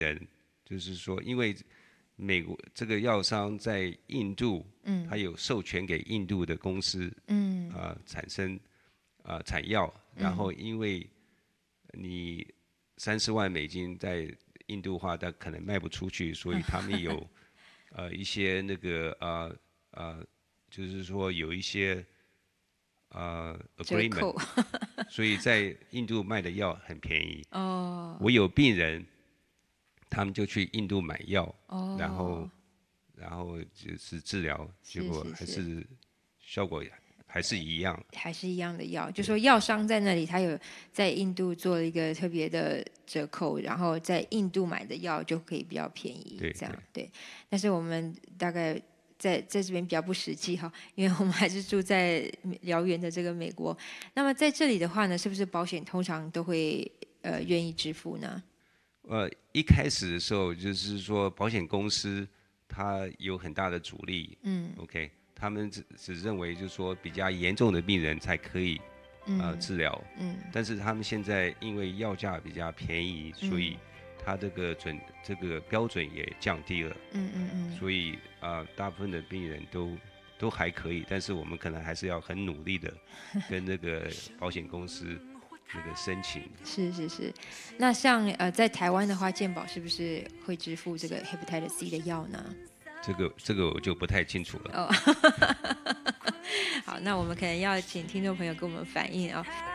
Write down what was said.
就是说，因为美国这个药商在印度，它有授权给印度的公司，产生产药，然后因为你$30万在印度话，它可能卖不出去，所以他们有一些那个就是说有一些agreement，所以在印度卖的药很便宜。我有病人，他们就去印度买药，然后就是治疗，结果还是效果还是一样， 还是一样的药，就说药商在那里，他有在印度做了一个特别的折扣，然后在印度买的药就可以比较便宜，这样对。但是我们大概在这边比较不实际哈，因为我们还是住在遥远的这个美国。那么在这里的话呢，是不是保险通常都会愿意支付呢？ 一开始的时候就是说保险公司它有很大的阻力，OK，他们只认为就是说比较严重的病人才可以治疗，但是他们现在因为药价比较便宜，所以它这个标准也降低了，所以大部分的病人都还可以，但是我们可能还是要很努力的跟那个保险公司那个申请。 是，那像在台湾的话，健保是不是会支付这个 Hepatitis C 的药呢？ 这个我就不太清楚了。 好，那我们可能要请听众朋友跟我们反映啊。